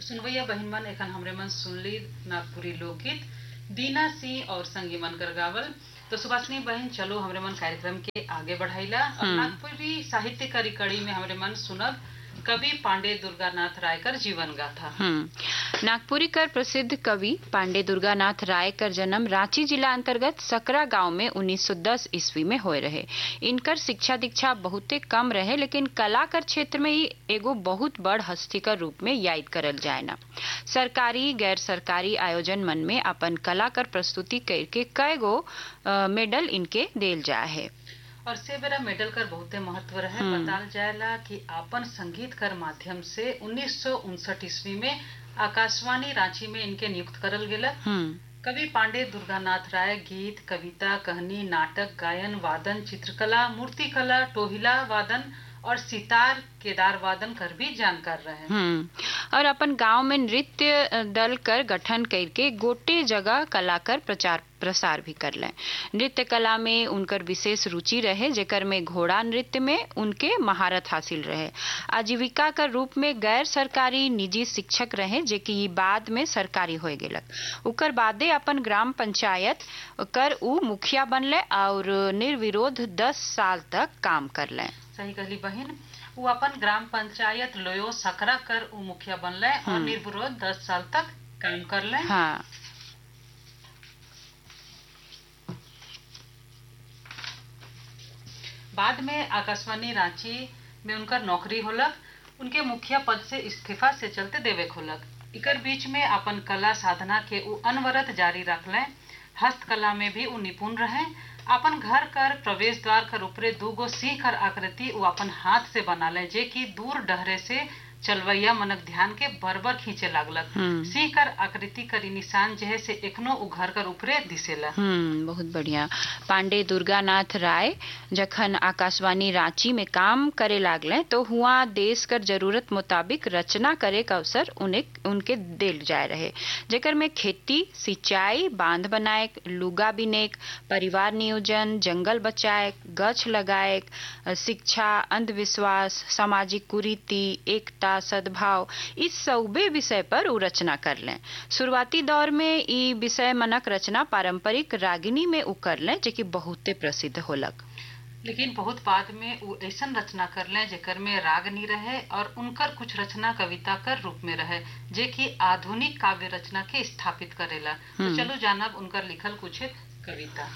सुनवैया बहिन मन एखन हमरे मन सुनली नागपुरी लोकगीत दीना सिंह और संगी मनकर गावल। तो सुभाषिनी बहन चलो हमरे मन कार्यक्रम के आगे बढ़ाइला और नागपुरी साहित्य कड़ी में हमरे मन सुनब कवि पांडे दुर्गानाथ रायकर जीवन गाथा। नागपुरी कर प्रसिद्ध कवि पांडे दुर्गानाथ राय कर जन्म रांची जिला अंतर्गत सकरा गांव में 1910 ईस्वी में होए रहे। इनकर शिक्षा दीक्षा बहुते कम रहे, लेकिन कला कर क्षेत्र में ही एगो बहुत बड़ हस्ती कर रूप में याद करल जाए ना। सरकारी गैर सरकारी आयोजन मन में अपन कला कर प्रस्तुति करके कई गो मेडल इनके देल जाए है और से बेरा मेडल कर बहुते महत्व रहे। बताल जाएला कि आपन संगीत कर माध्यम से 1959 ईस्वी में आकाशवाणी रांची में इनके नियुक्त करल गेला। कवि पांडे दुर्गानाथ राय गीत, कविता, कहानी, नाटक, गायन, वादन, चित्रकला, मूर्तिकला, टोहिला वादन और सितार, केदार वादन कर भी जानकार रहे। और अपन गांव में नृत्य दल कर गठन करके गोटे जगह कला कर प्रचार प्रसार भी कर ले। नृत्य कला में उनकर विशेष रुचि रहे, जेकर में घोड़ा नृत्य में उनके महारत हासिल रहे। आजीविका का रूप में गैर सरकारी निजी शिक्षक रहे, जेकि बाद में सरकारी हो गेलक। उकर बादे अपन ग्राम पंचायत कर उ मुखिया बनले और निर्विरोध 10 साल तक काम कर ले। सही कहली बहन, वो अपन ग्राम पंचायत लोयो सकरा कर उ मुखिया बनले और निर्विरोध 10 साल तक काम कर ले। बाद में आकाशवाणी रांची में उनकर नौकरी होलक। उनके मुखिया पद से इस्तीफा से चलते देवे खोलक। इकर बीच में अपन कला साधना के उ अनवरत जारी रखले। हस्तकला में भी उ निपुण रहे। अपन घर कर प्रवेश द्वार कर ऊपरे 2 गो सिंह कर आकृति वो अपन हाथ से बना ले, जे कि दूर डहरे से चलवैया मनक ध्यान के बरबर खींचे लागलक। सिंह कर आकृति करी निशान जे है से एकनो उ घर कर ऊपरे दिसेला। बहुत बढ़िया। पांडे दुर्गानाथ राय जखन आकाशवाणी रांची में काम करे लागले तो हुआ देश कर जरूरत मुताबिक रचना करे का अवसर उनके देल जाए रहे, जेकर में खेती, सिंचाई, बांध बनाए, लुगा बिने, परिवार नियोजन, जंगल बचाए, गछ लगाए, शिक्षा, अंधविश्वास, सामाजिक कुरीति, एकता, सद्भाव, इस सबे विषय पर उ रचना कर लें। शुरुआती दौर में ई विषय मनक रचना पारंपरिक रागिनी में उ कर लें, जो कि बहुते प्रसिद्ध होलक। लेकिन बहुत बाद में वो ऐसा रचना कर लें जेकर में राग नहीं रहे और उनकर कुछ रचना कविता कर रूप में रहे, जे कि आधुनिक काव्य रचना के स्थापित करेला। तो चलो जानब उनकर लिखल कुछ कविता।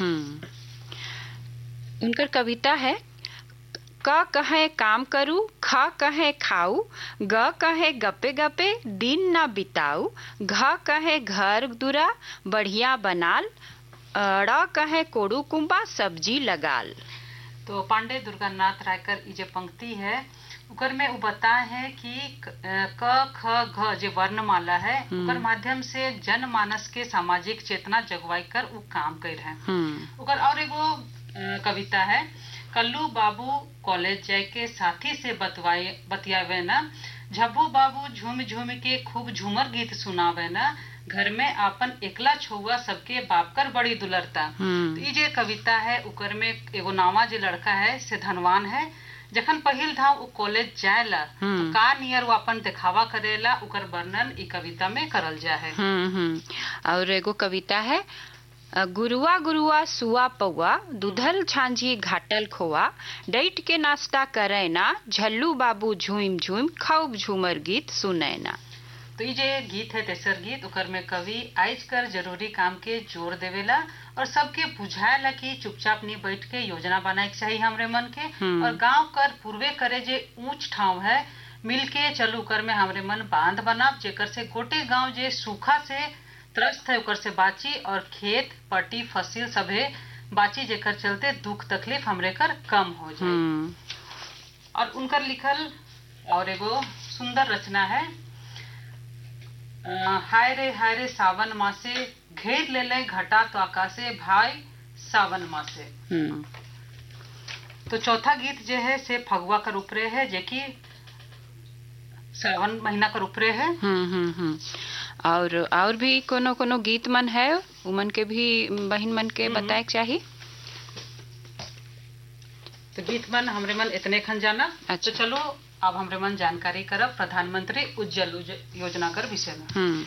उनकर कविता है क कहे काम करूं, ख कहे खाऊ, ग कहे गपे गपे दिन ना बिताऊ, घ कहे घर दुरा बढ़िया बनाल, ड़ कहे कोड़ू कुंबा सब्जी लगाल। तो पांडे दुर्गानाथ रायकर ये पंक्ति है उकर में वो बताए है कि क ख घ जो वर्णमाला है उकर माध्यम से जनमानस के सामाजिक चेतना जगवाई कर वो काम कर है। उकर और एगो कविता है कल्लू बाबू कॉलेज जाए के साथी से बतियावे ना, झब्बू बाबू झूम झूम के खूब झूमर गीत सुनावे ना, घर में आपन एकला छुआ सबके बाप कर बड़ी दुलरता। तो ये जो कविता है उकर में एगो नावा जो लड़का है से धनवान है, जखन पहिल धाव कॉलेज जाएला तो का नियर वो अपन दिखावा करेला, उकर वर्णन ई कविता में करल जाए है। और एगो कविता है गुरुआ गुरुआ सुआ पौआ, दूधल छांझी घाटल खोआ, डैट के नाश्ता करे ना, झल्लू बाबू झूम झूम खूब झूमर गीत सुने ना। तो ये जो गीत है तेसर गीत उकर में कवि आइज कर जरूरी काम के जोर देवेला और सबके बुझाएला कि चुपचाप नहीं बैठ के योजना बनाए चाहिए हमरे मन के। और गांव कर पूर्वे करे जे ऊंच ठाव है मिलके चलू कर में हमरे मन बांध बनाब, जेकर से गोटे गांव जे सूखा से त्रस्त है उकर से बाची और खेत पट्टी फसिल सभे बाची, जेकर चलते दुख तकलीफ हमरे कर कम हो जाए। और उनकर लिखल और एगो सुंदर रचना है हाय रे सावन मासे, घेर ले ले घटा तो आकाशे भाई सावन मासे। तो चौथा गीत जो है से फगुआ कर ऊपरे है, जे कि सावन महीना कर ऊपरे है। और भी कोनो गीत मन है उमन के भी बहन मन के बताए चाहिए। तो गीत मन हमरे मन इतने खन जाना। अच्छा। तो चलो अब हमरे मन जानकारी करब प्रधानमंत्री उज्जवल योजना कर विषय में।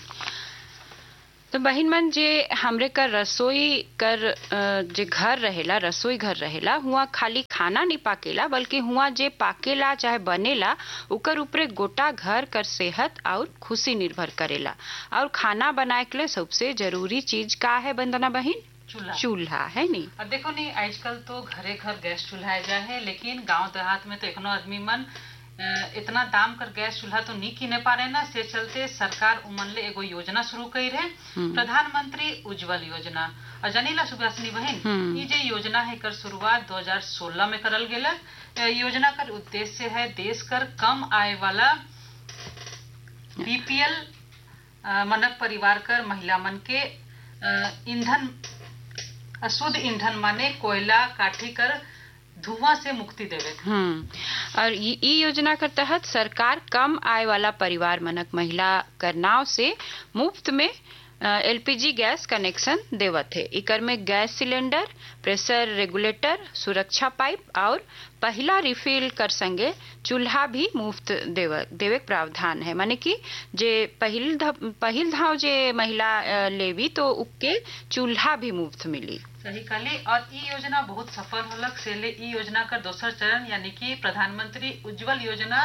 तो बहिन मन जे हमरे कर रसोई कर जे घर रहेला, रसोई घर रहेला, हुआ खाली खाना नहीं पाकेला बल्कि हुआ जे पाकेला चाहे बनेला उकर ऊपरे गोटा घर कर सेहत और खुशी निर्भर करेला। और खाना बनाए के लिए सबसे जरूरी चीज का है बंदना बहिन? चूल्हा है नी। अब देखो नहीं, आजकल तो घरे घर गैस चूल्हा जा है, लेकिन गांव देहात में तो एखनो आदमी मन इतना दाम कर गैस चूल्हा तो नहीं किने पा रहे ना। से चलते सरकार उमन ले एगो योजना शुरू कई रहे, प्रधानमंत्री उज्जवल योजना। और जानीला सुभाषिनी बहन, ये जे योजना है कर शुरुआत 2016 में करल गेला। योजना कर उद्देश्य है देश कर कम आय वाला बीपीएल मनक परिवार कर महिला मन के ईंधन शुद्ध ईंधन माने कोयला काठी कर धुआं से मुक्ति देवे। और ई योजना के तहत सरकार कम आय वाला परिवार मनक महिला कर नाव से मुफ्त में एलपीजी गैस कनेक्शन देवत है। इकर में गैस सिलेंडर, प्रेशर रेगुलेटर, सुरक्षा पाइप और पहला रिफिल कर संगे चूल्हा भी मुफ्त देवे प्रावधान है। माने कि जे पहिल धाव जे महिला लेवी तो उके चूल्हा भी मुफ्त मिली। सही कहली। और ई योजना बहुत सफल होलक। से ले ई योजना का दोसर चरण यानी कि प्रधानमंत्री उज्जवल योजना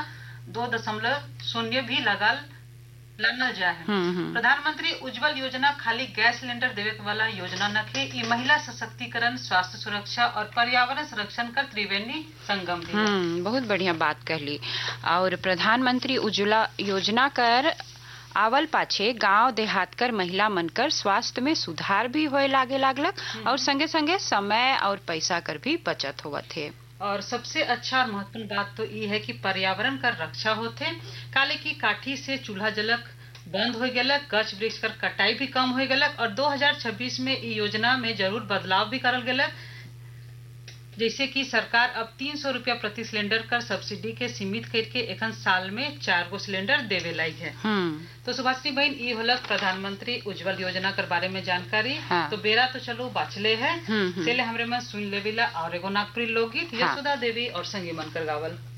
2.0 भी लानल जा है। प्रधानमंत्री उज्जवल योजना खाली गैस सिलेंडर देवे वाला योजना न खे, ये महिला सशक्तिकरण, स्वास्थ्य सुरक्षा और पर्यावरण संरक्षण कर त्रिवेणी संगम भी। बहुत बढ़िया बात कहली। और प्रधानमंत्री उज्ज्वला योजना कर आवल पाछे गांव देहात कर महिला मनकर स्वास्थ्य में सुधार भी होए लागलक और संगे संगे समय और पैसा कर भी बचत होवत है। और सबसे अच्छा और महत्वपूर्ण बात तो ये है कि पर्यावरण कर रक्षा होते। काले की काठी से चूल्हा जलक बंद हो गलक, गछ वृक्ष कर कटाई भी कम हो गलक। और 2026 में ये योजना में जरूर बदलाव भी करल गलक, जैसे कि सरकार अब 300 रुपया प्रति सिलेंडर कर सब्सिडी के सीमित करके एखन साल में 4 गो सिलेंडर देवे लायक है। तो सुभाषिनी बहन, ये होलक प्रधानमंत्री उज्जवल योजना कर बारे में जानकारी। तो बेरा तो चलो बाचले है, चले हमरे मन सुन लेविला और एगो नागपुरी लोकगीत यशोदा देवी और संगी मन कर गावल।